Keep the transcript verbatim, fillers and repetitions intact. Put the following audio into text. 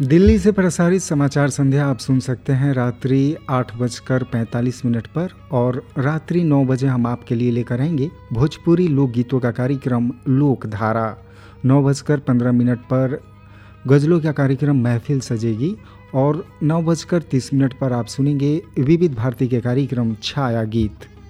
दिल्ली से प्रसारित समाचार संध्या आप सुन सकते हैं रात्रि आठ बजकर पैंतालीस मिनट पर और रात्रि नौ बजे हम आपके लिए लेकर आएंगे भोजपुरी लोकगीतों का कार्यक्रम लोकधारा। नौ बजकर पंद्रह मिनट पर गज़लों का कार्यक्रम महफिल सजेगी और नौ बजकर तीस मिनट पर आप सुनेंगे विविध भारती के कार्यक्रम छाया गीत।